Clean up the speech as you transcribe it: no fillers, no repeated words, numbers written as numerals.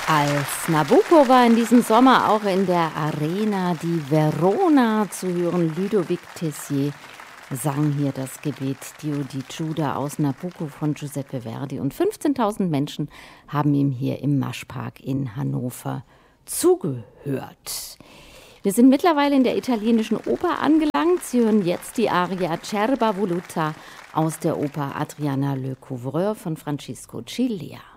Als Nabucco war in diesem Sommer auch in der Arena di Verona zu hören. Ludovic Tessier sang hier das Gebet Dio di Giuda aus Nabucco von Giuseppe Verdi. Und 15.000 Menschen haben ihm hier im Maschpark in Hannover zugehört. Wir sind mittlerweile in der italienischen Oper angelangt. Sie hören jetzt die Aria Cerba Voluta aus der Oper Adriana Le Couvreur von Francisco Ciglia.